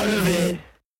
of it.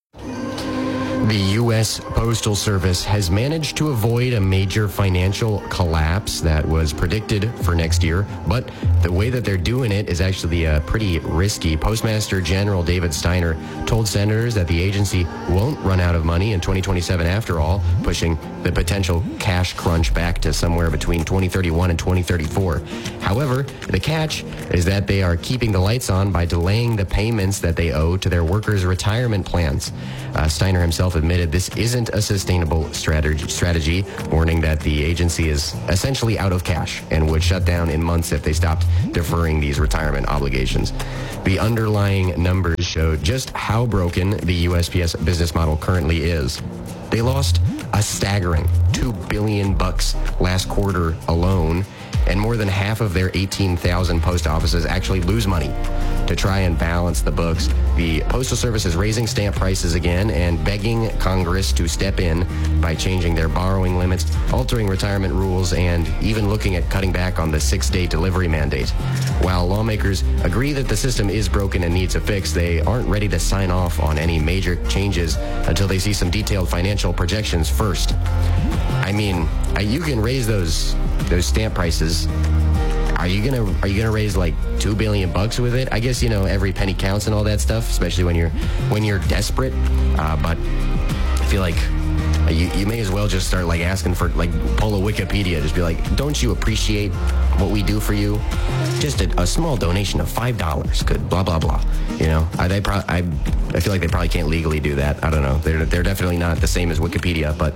The U.S. Postal Service has managed to avoid a major financial collapse that was predicted for next year, but the way that they're doing it is actually pretty risky. Postmaster General David Steiner told senators that the agency won't run out of money in 2027 after all, pushing the potential cash crunch back to somewhere between 2031 and 2034. However, the catch is that they are keeping the lights on by delaying the payments that they owe to their workers' retirement plans. Steiner himself admitted this isn't a sustainable strategy, warning that the agency is essentially out of cash and would shut down in months if they stopped deferring these retirement obligations. The underlying numbers show just how broken the USPS business model currently is. They lost a staggering $2 billion last quarter alone, and more than half of their 18,000 post offices actually lose money. To try and balance the books, the Postal Service is raising stamp prices again and begging Congress to step in by changing their borrowing limits, altering retirement rules, and even looking at cutting back on the 6-day delivery mandate. While lawmakers agree that the system is broken and needs a fix, they aren't ready to sign off on any major changes until they see some detailed financial projections first. I mean, you can raise those stamp prices. Are you gonna raise like $2 billion with it? I guess every penny counts and all that stuff, especially when you're desperate. But I feel like you may as well just start like asking for pull a Wikipedia, just be like, don't you appreciate what we do for you? Just a small donation of $5 could blah blah blah. I feel like they probably can't legally do that. I don't know. They're definitely not the same as Wikipedia, but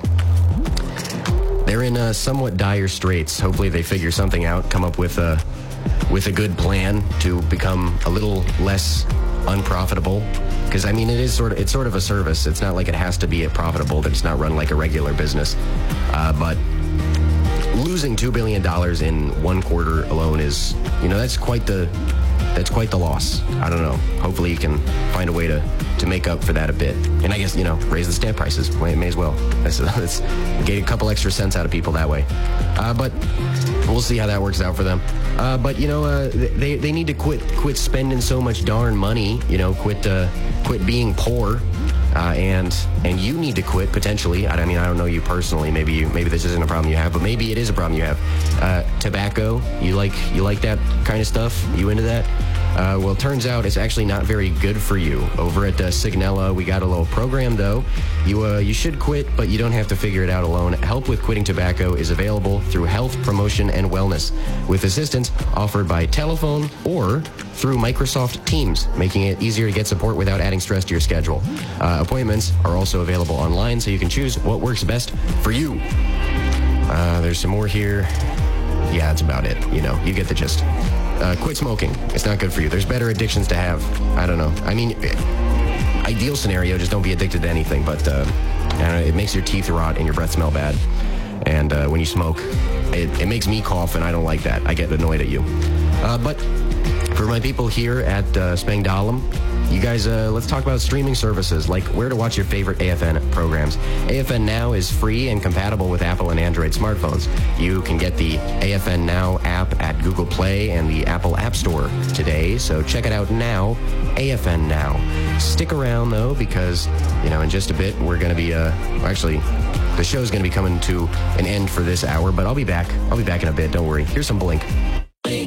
they're in somewhat dire straits. Hopefully they figure something out, come up with a good plan to become a little less unprofitable. Because it's sort of a service. It's not like it has to be profitable. That it's not run like a regular business. But losing $2 billion in one quarter alone is, that's quite the loss. I don't know. Hopefully you can find a way to make up for that a bit. And I guess, raise the stamp prices. May as well. Let's get a couple extra cents out of people that way. But we'll see how that works out for them. But they need to quit spending so much darn money. Quit being poor. And you need to quit potentially. I don't know you personally. Maybe this isn't a problem you have, but maybe it is a problem you have. Tobacco. You like that kind of stuff? You into that? Well, it turns out it's actually not very good for you. Over at Signella, we got a little program, though. You should quit, but you don't have to figure it out alone. Help with quitting tobacco is available through Health, Promotion, and Wellness, with assistance offered by telephone or through Microsoft Teams, making it easier to get support without adding stress to your schedule. Appointments are also available online, so you can choose what works best for you. There's some more here. Yeah, that's about it. You get the gist. Quit smoking. It's not good for you. There's better addictions to have. I don't know. Ideal scenario, just don't be addicted to anything, but it makes your teeth rot and your breath smell bad. And when you smoke, it makes me cough, and I don't like that. I get annoyed at you. But for my people here at Spangdahlem, you guys, let's talk about streaming services, like where to watch your favorite AFN programs. AFN Now is free and compatible with Apple and Android smartphones. You can get the AFN Now app at Google Play and the Apple App Store today, so check it out now, AFN Now. Stick around, though, because, in just a bit, we're going to be, actually, the show's going to be coming to an end for this hour, but I'll be back. I'll be back in a bit, don't worry. Here's some Blink.